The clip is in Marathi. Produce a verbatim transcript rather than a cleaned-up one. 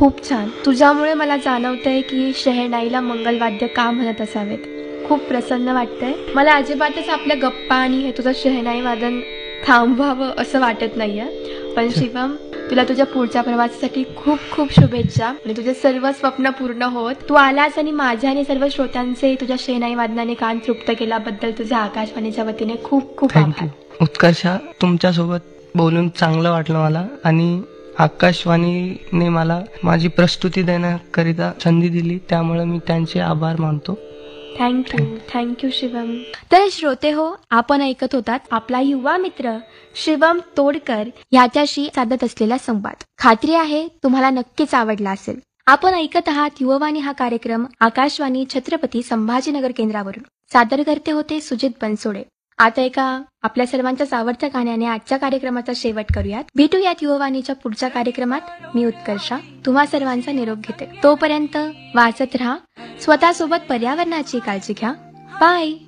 खूप छान. तुझ्यामुळे मला जाणवतंय की शहनाईला मंगलवाद्य का म्हणत असावेत. खूप प्रसन्न वाटतंय. मला अजिबातच आपल्या गप्पा आणि हे तुझं शहनाई वादन थांबवावं असं वाटत नाहीये. पण शिवम, तुला तुझ्या पुढच्या प्रवासासाठी खूप खूप शुभेच्छा आणि तुझे सर्व स्वप्न पूर्ण होत. तू आलास आणि माझ्या आणि सर्व श्रोत्यांचे तुझ्या शहनाई वादनाने कान तृप्त केल्याबद्दल तुझ्या आकाशवाणीच्या वतीने खूप खूप आभार. थँक्यू उत्कर्षा. तुमच्यासोबत बोलून चांगलं वाटलं मला आणि आकाशवाणीने मला माझी प्रस्तुती देण्याकरिता संधी दिली, त्यामुळे मी त्यांचे आभार मानतो. Thank you thank you Shivam. तर श्रोते हो, आपण ऐकत होतात आपला युवा मित्र शिवम तोडकर याच्याशी साधत असलेला संवाद. खात्री आहे तुम्हाला नक्कीच आवडला असेल. आपण ऐकत आहात युववाणी हा कार्यक्रम आकाशवाणी छत्रपती संभाजीनगर केंद्रावरून. सादर करते होते सुजित बनसोडे. आता एका आपल्या सर्वांच्याच आवडत्या गाण्याने आजच्या कार्यक्रमाचा शेवट करूयात. भेटूयात युववाणीच्या पुढच्या कार्यक्रमात. मी उत्कर्षा तुम्हा सर्वांचा निरोप घेते. तोपर्यंत वाचत राहा, स्वतःसोबत पर्यावरणाची काळजी घ्या. बाय.